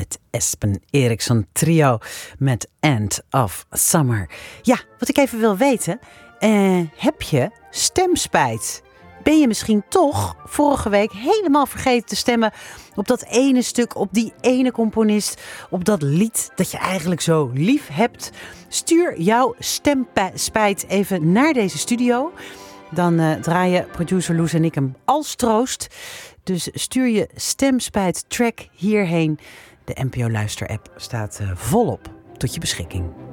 Het Espen Eriksson trio met End of Summer. Ja, wat ik even wil weten. Heb je stemspijt? Ben je misschien toch vorige week helemaal vergeten te stemmen op dat ene stuk, op die ene componist, op dat lied dat je eigenlijk zo lief hebt? Stuur jouw stemspijt even naar deze studio. Dan draaien producer Loes en ik hem als troost. Dus stuur je stemspijt track hierheen. De NPO Luister app staat volop tot je beschikking.